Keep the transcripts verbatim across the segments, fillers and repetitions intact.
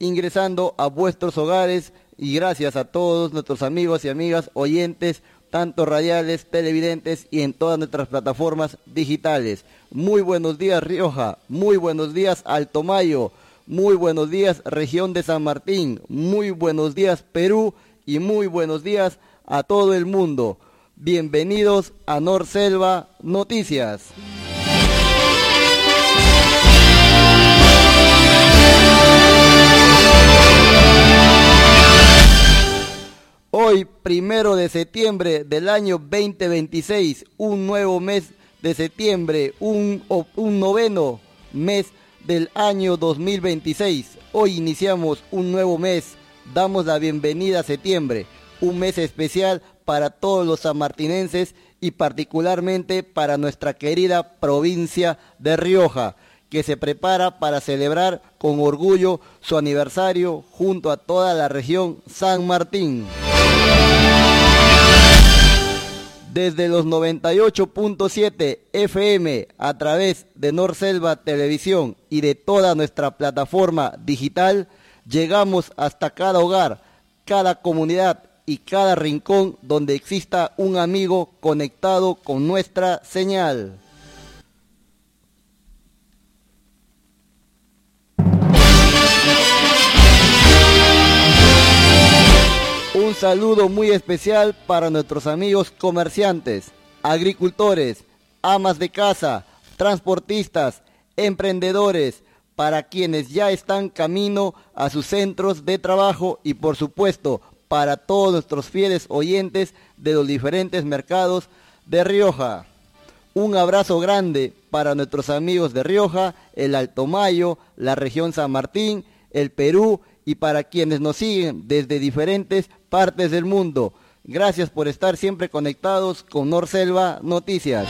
ingresando a vuestros hogares, y gracias a todos nuestros amigos y amigas oyentes, tanto radiales, televidentes y en todas nuestras plataformas digitales. Muy buenos días Rioja, muy buenos días Alto Mayo, muy buenos días región de San Martín, muy buenos días Perú y muy buenos días a todo el mundo. Bienvenidos a Norselva Noticias. Hoy, primero de septiembre del año veinte veintiséis, un nuevo mes de septiembre, un, un noveno mes del año dos mil veintiséis. Hoy iniciamos un nuevo mes, damos la bienvenida a septiembre, un mes especial para todos los sanmartinenses y particularmente para nuestra querida provincia de Rioja, que se prepara para celebrar con orgullo su aniversario junto a toda la región San Martín. Desde los noventa y ocho punto siete F M a través de Norselva Televisión y de toda nuestra plataforma digital, llegamos hasta cada hogar, cada comunidad y cada rincón donde exista un amigo conectado con nuestra señal. Un saludo muy especial para nuestros amigos comerciantes, agricultores, amas de casa, transportistas, emprendedores, para quienes ya están camino a sus centros de trabajo y por supuesto para todos nuestros fieles oyentes de los diferentes mercados de Rioja. Un abrazo grande para nuestros amigos de Rioja, el Alto Mayo, la región San Martín, el Perú y para quienes nos siguen desde diferentes partes del mundo. Gracias por estar siempre conectados con Norselva Noticias.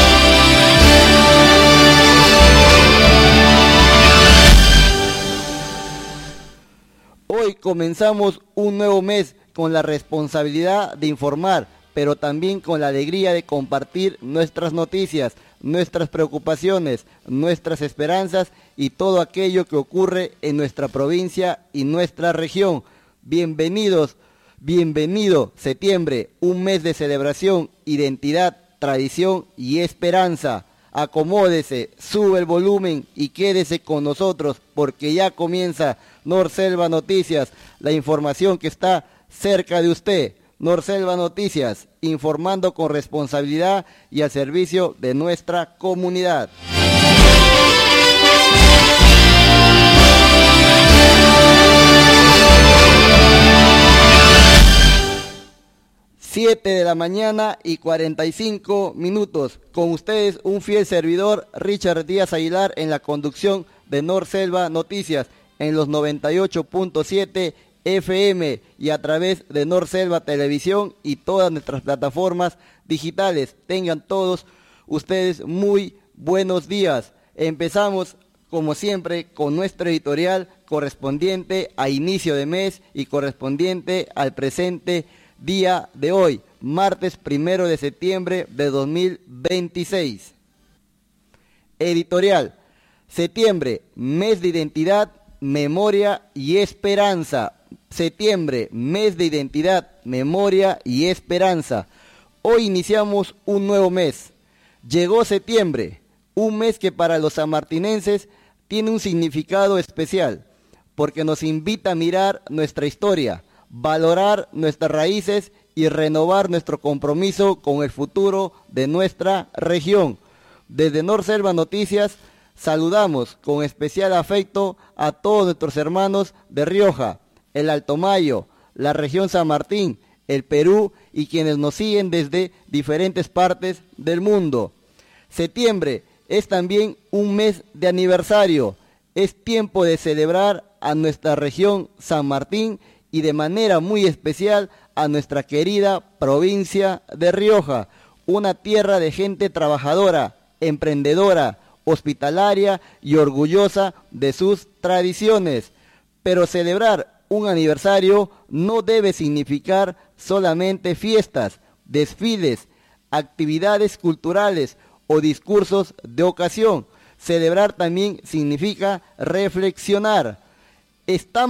Hoy comenzamos un nuevo mes con la responsabilidad de informar, pero también con la alegría de compartir nuestras noticias, nuestras preocupaciones, nuestras esperanzas y todo aquello que ocurre en nuestra provincia y nuestra región. Bienvenidos, bienvenido septiembre, un mes de celebración, identidad, tradición y esperanza. Acomódese, sube el volumen y quédese con nosotros porque ya comienza Norselva Noticias, la información que está cerca de usted. Norselva Noticias, informando con responsabilidad y al servicio de nuestra comunidad. siete de la mañana y cuarenta y cinco minutos. Con ustedes un fiel servidor, Richard Díaz Aguilar, en la conducción de Norselva Noticias, en los noventa y ocho punto siete F M y a través de Norselva Televisión y todas nuestras plataformas digitales. Tengan todos ustedes muy buenos días. Empezamos como siempre con nuestro editorial correspondiente a inicio de mes y correspondiente al presente día de hoy, martes primero de septiembre de dos mil veintiséis. Editorial: septiembre, mes de identidad, memoria y esperanza. Septiembre, mes de identidad, memoria y esperanza. Hoy iniciamos un nuevo mes. Llegó septiembre, un mes que para los sanmartinenses tiene un significado especial, porque nos invita a mirar nuestra historia, valorar nuestras raíces y renovar nuestro compromiso con el futuro de nuestra región. Desde Norselva Noticias saludamos con especial afecto a todos nuestros hermanos de Rioja, el Alto Mayo, la región San Martín, el Perú y quienes nos siguen desde diferentes partes del mundo. Septiembre es también un mes de aniversario. Es tiempo de celebrar a nuestra región San Martín y de manera muy especial a nuestra querida provincia de Rioja, una tierra de gente trabajadora, emprendedora, hospitalaria y orgullosa de sus tradiciones. Pero celebrar un aniversario no debe significar solamente fiestas, desfiles, actividades culturales o discursos de ocasión. Celebrar también significa reflexionar. Estamos